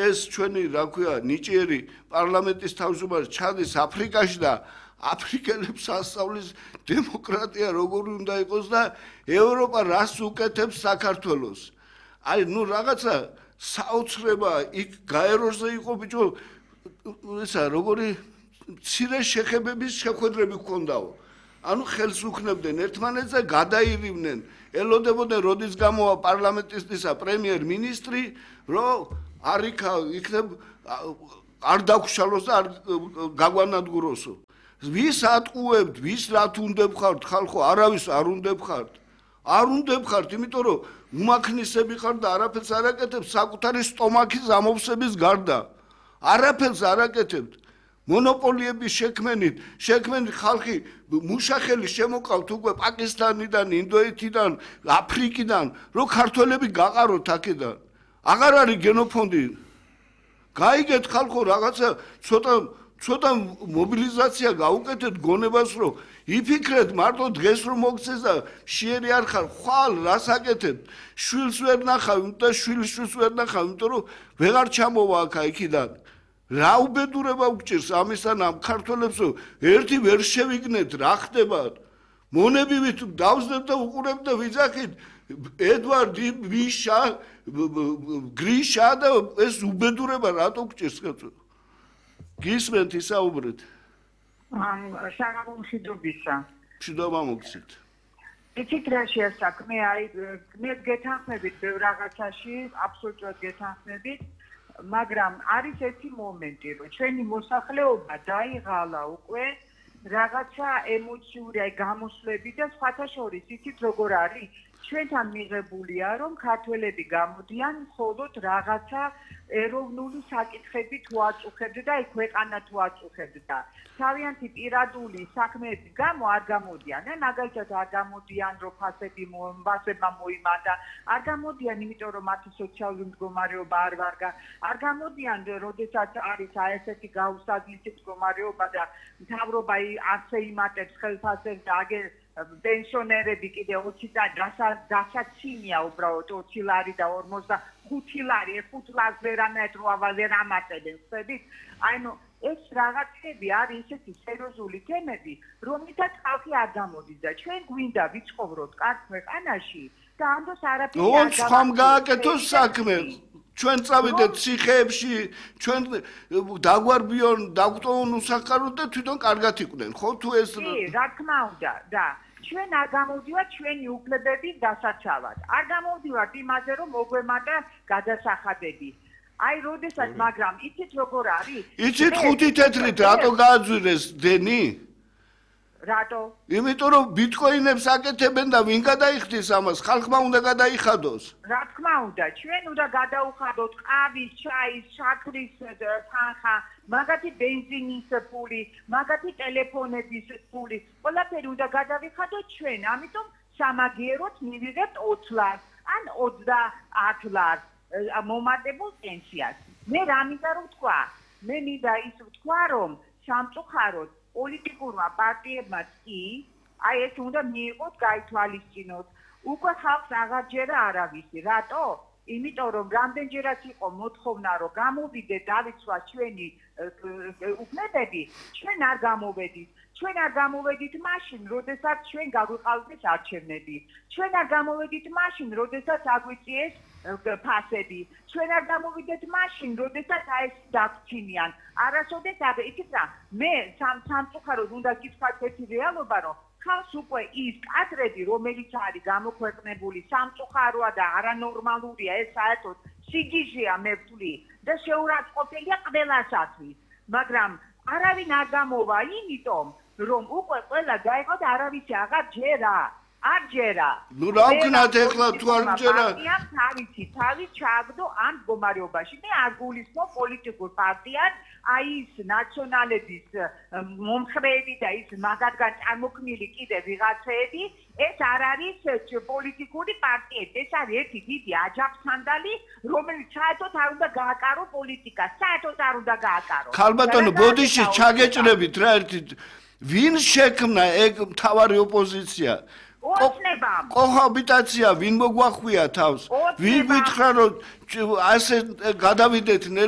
ეს ჩვენი რა ქვია ნიჭიერი პარლამენტის თავმჯდომარე ჩადის აფრიკაში და აფრიკელებს ასწავლის დემოკრატია როგორი უნდა იყოს და ევროპა რას უკეთებს საქართველოს. აი ნუ რაღაცა საოცრება იქ გაეროზე იყო ბიჭო ესა როგორი მცირე შეხებების შეხვედრები გქონდაო. ანუ ხელს უქნებდნენ ერთმანეთს და გადაირივნენ. ელოდებოდნენ როდის გამოვა პარლამენტისა პრემიერ-მინისტრი, რომ არ იქნებ არ დაგშალოს და არ გაგვანადგუროსო. ვის ატყუებთ, ვის რათ უნდებ ხართ, ხალხო, არავის არ უნდებ ხართ. არ უნდებ ხართ, იმიტომ რომ უმაქნისები ხართ და არაფერს არ აკეთებთ საკუთარი სტომაქის ამოვსების გარდა. არაფერს არ აკეთებთ. მონოპოლიების შექმენით ხალხი მუშახელი შემოყავთ უკვე პაკისტანიდან, ინდოეთიდან, აფრიკიდან, რომ ქართველები გაყაროთ აქედან. აღარ არის გენოფონდი. გაიგეთ ხალხო რაღაცა ცოტა მობილიზაცია გაუკეთეთ გონებას რომ იფიქრეთ მარტო დღეს რომ მოგცეს და შეერი არ ხარ ხვალ რას აკეთებთ შვილს ვერ ნახავ და შვილიშვილს ვერ ნახავ იმიტომ რომ ვეღარ ჩამოვა აქ იქიდან რა უბედურება უგჭირს ამისთან ამ ქართველებსო ერთი ვერ შევიგნეთ რა ხდება მონებივით დავზნებ და უყურებ და ვიძახით ედვარდი ვიშა გრიშა და ეს უბედურება რატო გჭირს კაცო გისმენთ ისაუბრეთ საგამომშვიდობისა მშვიდობა მოგცეთ იცით რა შეასაქმე აი მე გეთანხმებით ბევრ რაღაცაში აბსოლუტურად გეთანხმებით მაგრამ არის ერთი მომენტი რომ ჩვენი მოსახლეობა დაიღალა უკვე რაღაცა ემოციური აი გამოსვლები და სხვათა შორის იცით როგორ არის ჩვენთან მიღებულია რომ ქართველები გამოდიან მხოლოდ რაღაცა ეროვნული საკითხები თუ აწუხებდა და აი ქვეყანა თუ აწუხებდა თავიანთი პირადული საქმეების გამო არ გამოდიან მაგალითად არ გამოდიან რომ ფასებმა მოიმატა არ გამოდიან იმიტომ რომ მათი სოციალური მდგომარეობა არ ვარგა არ გამოდიან როდესაც არის აი ესეთი გაუსაძლისი მდგომარეობა და მთავრობა ასე იმატებს ხელფასებს და აგერ პენსიონერები კიდე 20 და დასაცინია უბრალოდ 20 ლარი და 45 ლარი 5 ლარს ვერანაირ როავალერ ამატებენ ხდებით აი ნუ ეს რაღაცები არის ისეთი სერიოზული თემები რომლითაც ხალხი არ გამოდის და ჩვენ გვინდა ვიცხოვროთ კარგ ქვეყანაში და ამდენს არაფერი არ გააკეთოს ხომ გააკეთოს საქმე ჩვენ წავიდეთ ციხეებში ჩვენ დაგვარბიონ დაგვტოვონ უსახკაროდ და თვითონ კარგად იყვნენ ხო თუ ეს რა თქმა უნდა და ჩვენ არ გამოვდივართ ჩვენი უფლებების დასაცავად არ გამოვდივართ იმაზე რომ მოგვემატა გადასახადები აი როდესაც მაგრამ იცით როგორ არის იცით ხუთი თეთრით რატო გააძვირეს დენი რატო იმიტომ რომ ბიტკოინებს აკეთებენ და ვინ გადაიხდის ამას ხალხმა უნდა გადაიხადოს რა თქმა უნდა ჩვენ უნდა გადაუხადოთ ყავის ჩაის შაქრის თანხა მაგათი ბენზინის ფული მაგათი ტელეფონების ფული ყველაფერი უნდა გადავიხადოთ ჩვენ ამიტომ სამაგიეროდ მივიღებთ 20 ლარს ან 30 ლარს მომატებულ პენსიას მე რა მინდა რომ თქვა მე მინდა ის ვთქვა რომ სამწუხაროდ პოლიტიკურმა პარტიებმაც კი აი ეს უნდა მიიღოთ გაითვალისწინოთ უკვე ხალხს აღარ ჯერა არავისი რატო იმიტომ რომ რამდენჯერაც იყო მოთხოვნა რომ გამოვიდეთ დავიცვათ ჩვენი უფლებები ჩვენ არ გამოვედით ჩვენ არ გამოვედით მაშინ როდესაც ჩვენ გაგვიყავდეს არჩევნები ჩვენ არ გამოვედით მაშინ როდესაც აგვიწიეს ფასები ჩვენ არ გამოვიდეთ მაშინ როდესაც აი ეს დაგჩინიან არასოდეს იცით რა მე სამწუხაროდ უნდა გითხრათ ერთი რეალობა რომ ხალხს უკვე ის კადრები რომელიც არის გამოქვეყნებული სამწუხაროა და არანორმალურია ეს საერთოდ სიგიჟეა მე ვთვლი და შეურაცხყოფილია ყველასათვის მაგრამ არავინ არ გამოვა იმიტომ რომ უკვე ყველა გაიგო და არავისი აღარ ჯერა არ ჯერა ნუ რა ვქნათ ეხლა თუ არ ჯერა თავი ჩააგდო ამ მდგომარეობაში მე არ გულისხმობ პოლიტიკურ პარტიას აი ის ნაციონალების მომხრეები და ის მაგათგან წარმოქმნილი კიდე ვიღაცეები ეს არ არის პოლიტიკური პარტიები ეს არის ერთი დიდი აჯაფსანდალი რომელიც საერთოდ არ უნდა გააკარო პოლიტიკას საერთოდ არ უნდა გააკარო ქალბატონო ბოდიში ჩაგეჭრებით რა ერთი ვინ შექმნა ეგ მთავარი ოპოზიცია კოჰაბიტაცია ვინ მოგვახვია თავს ვინ გითხრა რომ ასე გადავიდეთ